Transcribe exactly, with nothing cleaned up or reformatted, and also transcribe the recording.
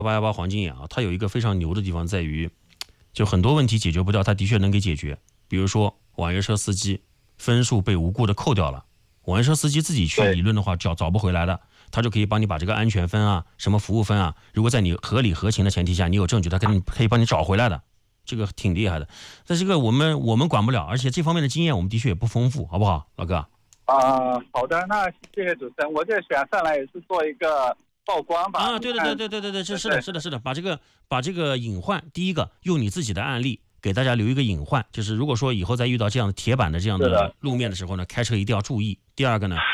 八幺八黄金眼啊，它有一个非常牛的地方在于，就很多问题解决不掉，它的确能给解决。比如说网约车司机分数被无故的扣掉了，网约车司机自己去理论的话找找不回来的，他就可以帮你把这个安全分啊、什么服务分啊，如果在你合理合情的前提下，你有证据，他可以可以帮你找回来的，这个挺厉害的。但这个我们我们管不了，而且这方面的经验我们的确也不丰富，好不好，老哥？ 啊、好的，那谢谢主持人，我这选上来也是做一个曝光吧。 啊，对对对对对对对，是是的，是的，是的，把这个把这个隐患，第一个用你自己的案例给大家留一个隐患，就是如果说以后再遇到这样铁板的这样的路面的时候呢，开车一定要注意。第二个呢，